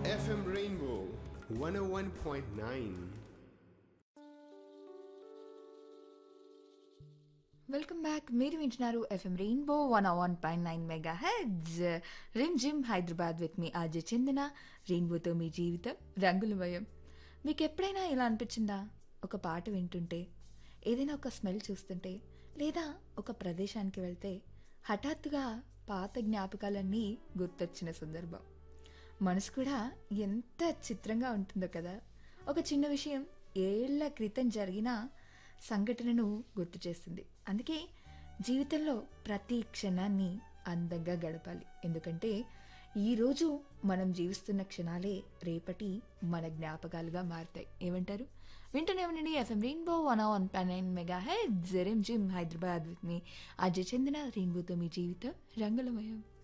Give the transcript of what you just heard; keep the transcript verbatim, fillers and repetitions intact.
F M Rainbow one oh one point nine. Welcome back. మీరు వింటున్నారు FM rainbow one one point nine mega heads rim gym Hyderabad with me RJ చందన. రెయిన్బోతో మీ జీవితం రంగులమయం. మీకు ఎప్పుడైనా ఇలా అనిపించిందా? ఒక పాట వింటుంటే, ఏదైనా ఒక స్మెల్ చూస్తుంటే, లేదా ఒక ప్రదేశానికి వెళ్తే హఠాత్తుగా పాత జ్ఞాపకాలన్నీ గుర్తొచ్చిన సందర్భం. మనసు కూడా ఎంత చిత్రంగా ఉంటుందో కదా. ఒక చిన్న విషయం ఏళ్ల క్రితం జరిగిన సంఘటనను గుర్తు చేస్తుంది. అందుకే జీవితంలో ప్రతి క్షణాన్ని అందంగా గడపాలి. ఎందుకంటే ఈరోజు మనం జీవిస్తున్న క్షణాలే రేపటి మన జ్ఞాపకాలుగా మారుతాయి. ఏమంటారు? వింటూనే ఉండండి FM rainbow one one point nine mega head gym gym Hyderabad with me Ajay చందన. రెయిన్బోతో మీ జీవితం రంగులమయం.